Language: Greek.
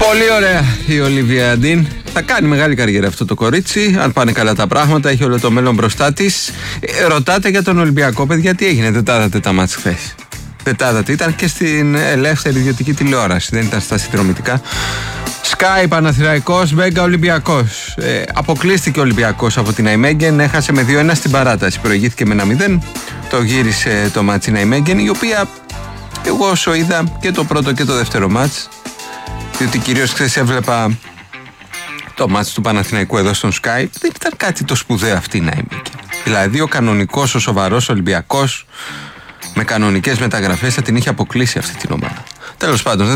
Πολύ ωραία η Ολίβια Ντίν. Θα κάνει μεγάλη καριέρα αυτό το κορίτσι. Αν πάνε καλά τα πράγματα, έχει όλο το μέλλον μπροστά της. Ρωτάτε για τον Ολυμπιακό, παιδιά, τι έγινε? Τετάδατε τα μάτς χθες. Τετάδατε, ήταν και στην ελεύθερη ιδιωτική τηλεόραση, δεν ήταν στα συνδρομητικά. Sky, Παναθηναϊκός, Μέγκα, Ολυμπιακός. Αποκλείστηκε ο Ολυμπιακός από την Ναϊμέγγεν, έχασε με 2-1 στην παράταση. Προηγήθηκε με 1-0. Το γύρισε το μάτς η Ναϊμέγγεν, η οποία εγώ όσο είδα και το πρώτο και το δεύτερο μάτς, διότι κυρίως χθες έβλεπα το μάτς του Παναθηναϊκού εδώ στον Sky, δεν ήταν κάτι το σπουδαίο αυτή η Ναϊμέγγεν. Δηλαδή ο κανονικός, ο σοβαρός Ολυμπιακός με κανονικές μεταγραφές θα την είχε αποκλείσει αυτή την ομάδα. Τέλος πάντων.